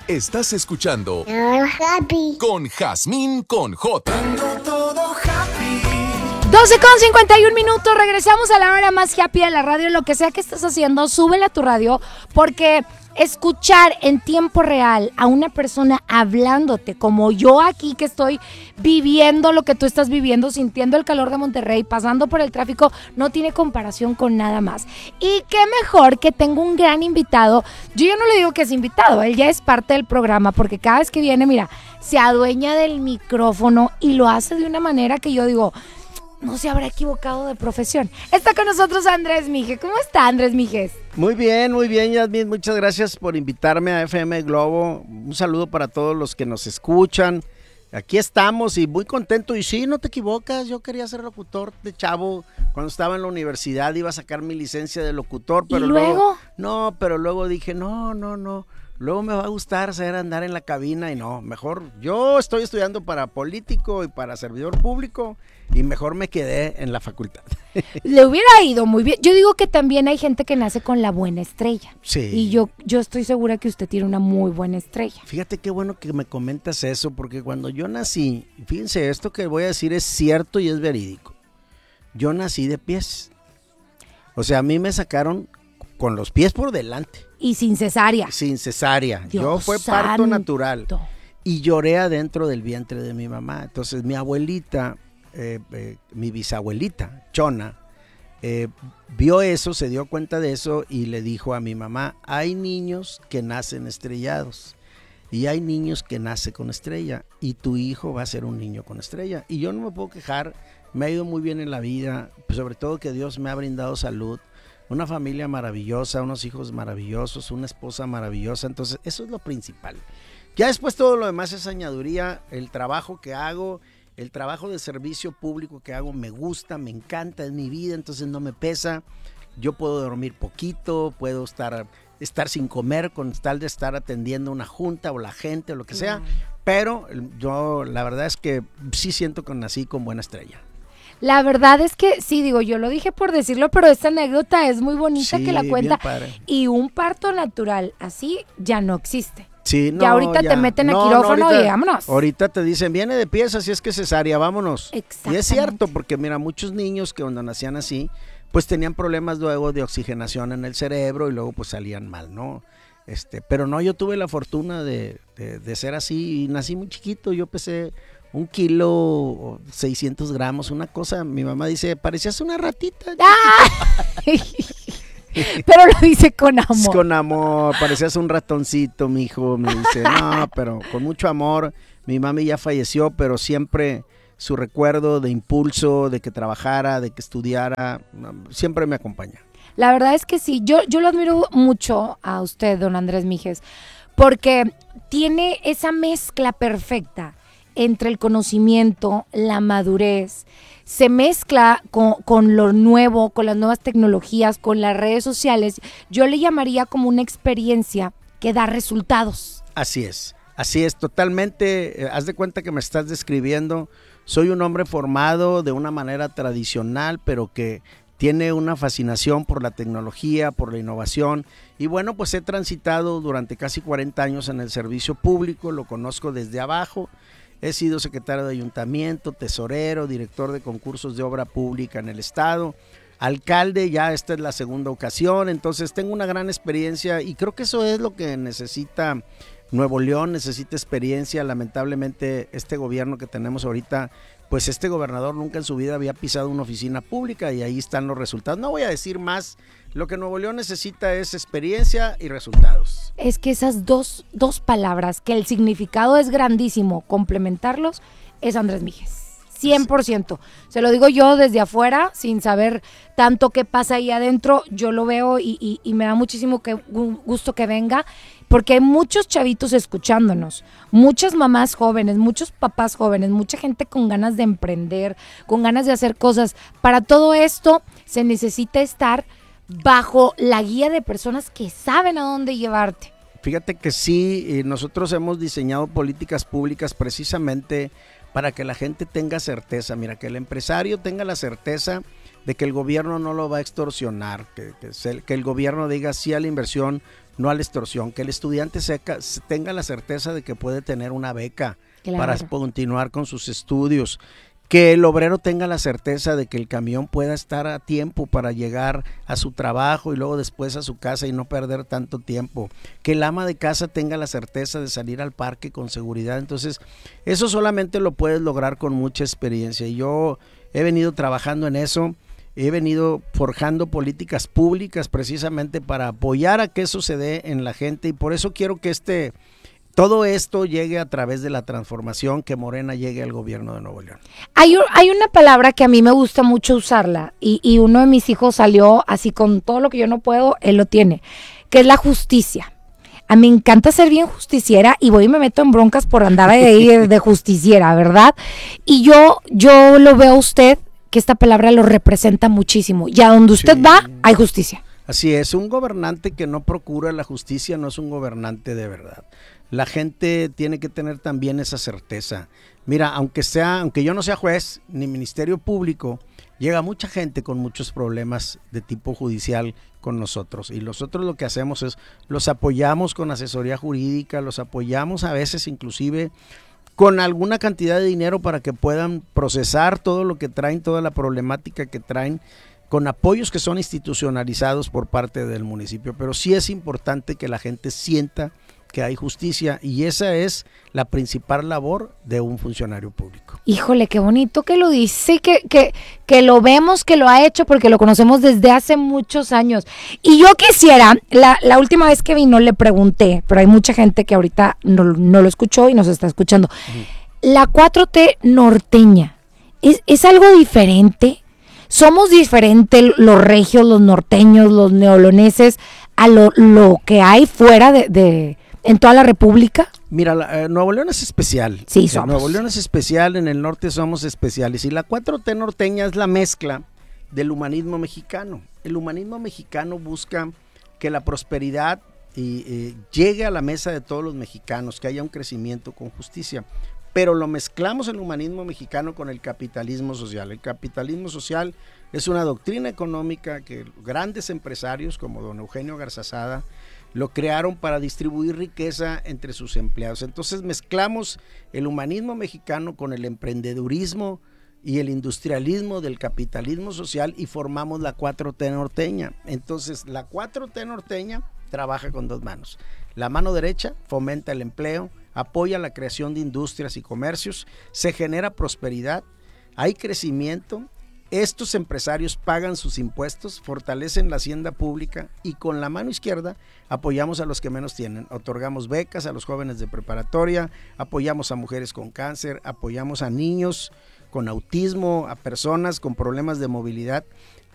Estás escuchando Happy con Jazmín con J. 12:51, regresamos a la hora más happy de la radio. Lo que sea que estés haciendo, súbele a tu radio, porque escuchar en tiempo real a una persona hablándote, como yo aquí que estoy viviendo lo que tú estás viviendo, sintiendo el calor de Monterrey, pasando por el tráfico, no tiene comparación con nada más. Y qué mejor que tengo un gran invitado. Yo ya no le digo que es invitado, él ya es parte del programa, porque cada vez que viene, mira, se adueña del micrófono y lo hace de una manera que yo digo, no se habrá equivocado de profesión. Está con nosotros Andrés Mije. ¿Cómo está, Andrés Mijes? Muy bien, Yasmín. Muchas gracias por invitarme a FM Globo. Un saludo para todos los que nos escuchan. Aquí estamos y muy contento. Y sí, no te equivocas, yo quería ser locutor de chavo. Cuando estaba en la universidad iba a sacar mi licencia de locutor. Pero ¿Y luego? Pero luego dije, no. Luego me va a gustar andar en la cabina y no, mejor yo estoy estudiando para político y para servidor público y mejor me quedé en la facultad. Le hubiera ido muy bien. Yo digo que también hay gente que nace con la buena estrella. Sí. Y yo estoy segura que usted tiene una muy buena estrella. Fíjate qué bueno que me comentas eso, porque cuando yo nací, fíjense, esto que voy a decir es cierto y es verídico. Yo nací de pies. O sea, a mí me sacaron con los pies por delante. Y sin cesárea. Sin cesárea. Dios yo fue parto santo. natural. Y lloré adentro del vientre de mi mamá. Entonces mi abuelita, mi bisabuelita, Chona, vio eso, se dio cuenta de eso y le dijo a mi mamá, hay niños que nacen estrellados y hay niños que nacen con estrella y tu hijo va a ser un niño con estrella. Y yo no me puedo quejar, me ha ido muy bien en la vida, pues sobre todo que Dios me ha brindado salud. Una familia maravillosa, unos hijos maravillosos, una esposa maravillosa, entonces eso es lo principal. Ya después todo lo demás es añaduría, el trabajo que hago, el trabajo de servicio público que hago me gusta, me encanta, es mi vida, entonces no me pesa. Yo puedo dormir poquito, puedo estar sin comer con tal de estar atendiendo una junta o la gente o lo que sea, pero yo la verdad es que sí siento que nací con buena estrella. La verdad es que sí, digo, yo lo dije por decirlo, pero esta anécdota es muy bonita, sí, que la cuenta. Y un parto natural así ya no existe. Sí, no, ya ahorita te meten a quirófano ahorita, y vámonos. Ahorita te dicen, viene de pies, así es que cesárea, vámonos. Exactamente. Y es cierto, porque mira, muchos niños que cuando nacían así, pues tenían problemas luego de oxigenación en el cerebro y luego pues salían mal, ¿no? Pero no, yo tuve la fortuna de ser así y nací muy chiquito, yo pesé 1 kilo, 600 gramos, una cosa, mi mamá dice, parecías una ratita. Pero lo dice con amor. Es con amor, parecías un ratoncito, mi hijo, me dice, no, pero con mucho amor. Mi mami ya falleció, pero siempre su recuerdo de impulso, de que trabajara, de que estudiara, siempre me acompaña. La verdad es que sí, yo lo admiro mucho a usted, don Andrés Mijes, porque tiene esa mezcla perfecta entre el conocimiento, la madurez, se mezcla con lo nuevo, con las nuevas tecnologías, con las redes sociales. Yo le llamaría como una experiencia que da resultados. Así es, totalmente. Haz de cuenta que me estás describiendo. Soy un hombre formado de una manera tradicional, pero que tiene una fascinación por la tecnología, por la innovación. Y bueno, pues he transitado durante casi 40 años en el servicio público, lo conozco desde abajo. He sido secretario de ayuntamiento, tesorero, director de concursos de obra pública en el estado, alcalde, ya esta es la segunda ocasión, entonces tengo una gran experiencia y creo que eso es lo que necesita Nuevo León, necesita experiencia. Lamentablemente este gobierno que tenemos ahorita, pues este gobernador nunca en su vida había pisado una oficina pública y ahí están los resultados. No voy a decir más, lo que Nuevo León necesita es experiencia y resultados. Es que esas dos palabras, que el significado es grandísimo, complementarlos, es Andrés Mijes. 100%. Se lo digo yo desde afuera, sin saber tanto qué pasa ahí adentro. Yo lo veo y me da muchísimo gusto que venga, porque hay muchos chavitos escuchándonos, muchas mamás jóvenes, muchos papás jóvenes, mucha gente con ganas de emprender, con ganas de hacer cosas. Para todo esto se necesita estar bajo la guía de personas que saben a dónde llevarte. Fíjate que sí, nosotros hemos diseñado políticas públicas precisamente para que la gente tenga certeza, mira, que el empresario tenga la certeza de que el gobierno no lo va a extorsionar, que el gobierno diga sí a la inversión no a la extorsión, que el estudiante tenga la certeza de que puede tener una beca para continuar con sus estudios, que el obrero tenga la certeza de que el camión pueda estar a tiempo para llegar a su trabajo y luego después a su casa y no perder tanto tiempo, que el ama de casa tenga la certeza de salir al parque con seguridad. Entonces, eso solamente lo puedes lograr con mucha experiencia, y yo he venido trabajando en eso, he venido forjando políticas públicas precisamente para apoyar a que eso se dé en la gente, y por eso quiero que todo esto llegue a través de la transformación, que Morena llegue al gobierno de Nuevo León. Hay una palabra que a mí me gusta mucho usarla, y uno de mis hijos salió así con todo lo que yo no puedo, él lo tiene, que es la justicia. A mí me encanta ser bien justiciera y voy y me meto en broncas por andar ahí de justiciera, ¿verdad? Y yo lo veo a usted, que esta palabra lo representa muchísimo, y a donde usted va, hay justicia. Así es, un gobernante que no procura la justicia no es un gobernante de verdad. La gente tiene que tener también esa certeza. Mira, aunque yo no sea juez ni ministerio público, llega mucha gente con muchos problemas de tipo judicial con nosotros, y nosotros lo que hacemos es los apoyamos con asesoría jurídica, los apoyamos a veces inclusive con alguna cantidad de dinero para que puedan procesar todo lo que traen, toda la problemática que traen, con apoyos que son institucionalizados por parte del municipio. Pero sí es importante que la gente sienta que hay justicia, y esa es la principal labor de un funcionario público. Híjole, qué bonito que lo dice, que lo vemos, que lo ha hecho, porque lo conocemos desde hace muchos años. Y yo quisiera, la última vez que vino le pregunté, pero hay mucha gente que ahorita no lo escuchó y nos está escuchando. La 4T norteña, ¿es algo diferente? ¿Somos diferentes los regios, los norteños, los neoloneses a lo que hay fuera en toda la República? Mira, Nuevo León es especial. Sí, somos. Nuevo León es especial, en el norte somos especiales, y la 4T norteña es la mezcla del humanismo mexicano. El humanismo mexicano busca que la prosperidad llegue a la mesa de todos los mexicanos, que haya un crecimiento con justicia, pero lo mezclamos el humanismo mexicano con el capitalismo social. El capitalismo social es una doctrina económica que grandes empresarios como don Eugenio Garzazada lo crearon para distribuir riqueza entre sus empleados. Entonces mezclamos el humanismo mexicano con el emprendedurismo y el industrialismo del capitalismo social, y formamos la 4T norteña. Entonces la 4T norteña trabaja con dos manos. La mano derecha fomenta el empleo, apoya la creación de industrias y comercios, se genera prosperidad, hay crecimiento. Estos empresarios pagan sus impuestos, fortalecen la hacienda pública, y con la mano izquierda apoyamos a los que menos tienen. Otorgamos becas a los jóvenes de preparatoria, apoyamos a mujeres con cáncer, apoyamos a niños con autismo, a personas con problemas de movilidad.